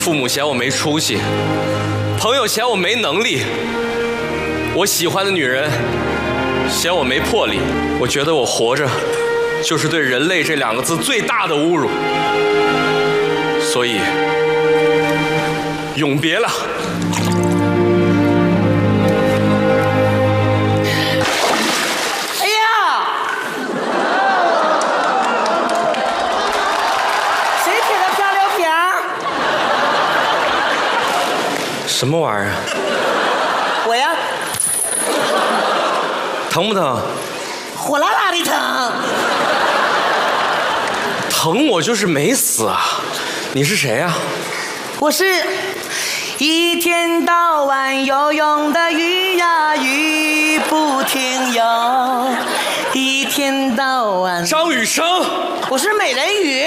父母嫌我没出息，朋友嫌我没能力，我喜欢的女人嫌我没魄力。我觉得我活着就是对人类这2个字最大的侮辱，所以永别了。 哎呀，谁贴的漂流瓶？ 什么玩意儿？ 我呀， 疼不疼？ 火辣辣的疼。 疼我就是没死啊！你是谁呀？ 我是一天到晚游泳的鱼呀，鱼不停游，一天到晚。 张雨生， 我是美人鱼。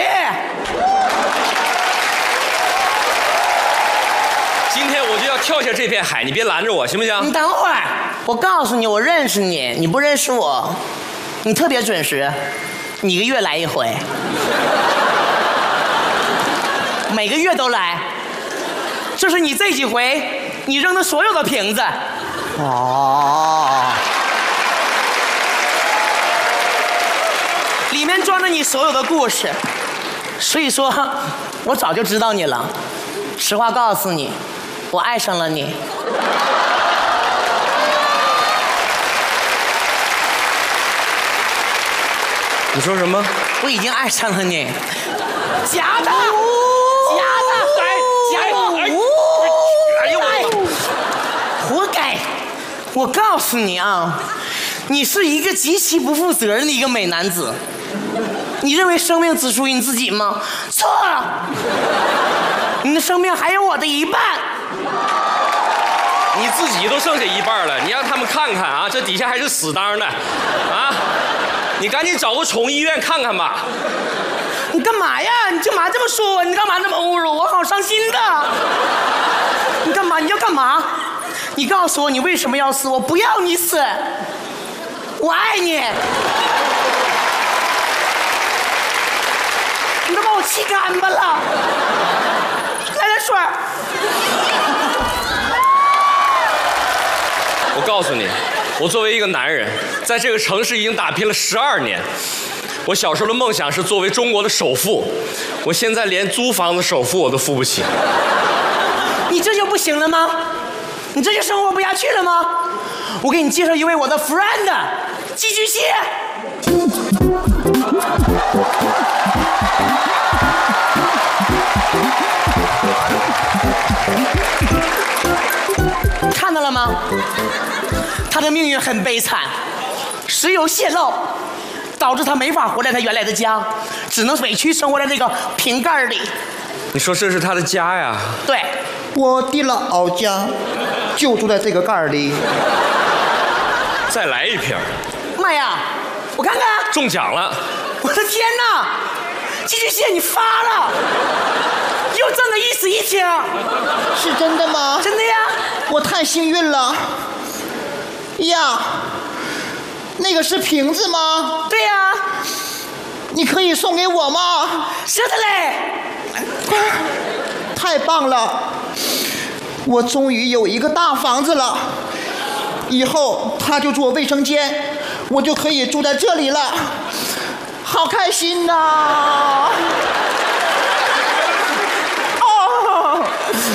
今天我就要跳下这片海，你别拦着我，行不行？ 你等会儿，我告诉你，我认识你，你不认识我。你特别准时，你1个月来1回，每个月都来。就是你这几回，你扔的所有的瓶子。哦。里面装着你所有的故事，所以说，我早就知道你了。实话告诉你，我爱上了你。 你说什么？ 我已经爱上了你。假的，假的，假的！哎呦，活该！我告诉你啊，你是一个极其不负责任的一个美男子。你认为生命只属于你自己吗？错了，你的生命还有我的1半。 你自己都剩下1半了，你让他们看看啊，这底下还是死当的，啊！你赶紧找个宠物医院看看吧。 你干嘛呀？你干嘛这么说我？你干嘛这么侮辱我？好伤心的。你干嘛？你要干嘛？你告诉我你为什么要死？我不要你死，我爱你。你都把我气干巴了。来点水。 我告诉你，我作为一个男人，在这个城市已经打拼了12年。我小时候的梦想是作为中国的首富，我现在连租房子首付我都付不起。 你这就不行了吗？你这就生活不下去了吗？我给你介绍一位我的 friend， 寄居蟹。看到了吗？他的命运很悲惨，石油泄漏导致他没法回来他原来的家，只能委屈生活在这个瓶盖里。 你说这是他的家呀？ 对， 我的老家就住在这个盖儿里。 再来一瓶。 妈呀，我看看， 中奖了！ 我的天哪，寄居蟹你发了，又挣了1室1厅。 是真的吗？ 真的呀。 我太幸运了呀！那个是瓶子吗？ 对呀。 你可以送给我吗？ 是的嘞。 太棒了，我终于有一个大房子了，以后他就做卫生间，我就可以住在这里了，好开心呐！哦，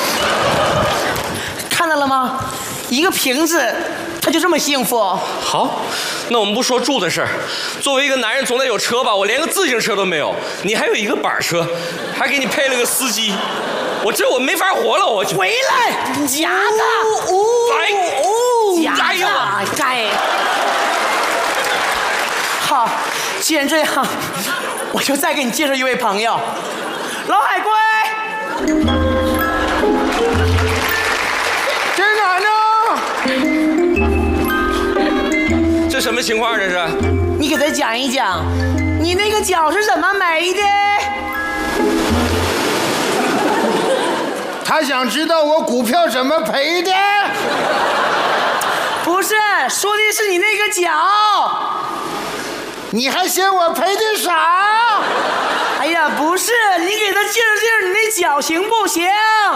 看到了吗？一个瓶子，他就这么幸福。 好，那我们不说住的事儿。作为一个男人，总得有车吧？我连个自行车都没有，你还有一个板车，还给你配了个司机，我没法活了，我就回来，假的，假的，该。好，既然这样，我就再给你介绍一位朋友，老海龟。 在哪呢？ 这什么情况？这是？ 你给他讲一讲，你那个脚是怎么没的？ 他想知道我股票怎么赔的？ 不是，说的是你那个脚。 你还嫌我赔的少？ 哎呀，不是，你给他介绍介绍你那脚行不行？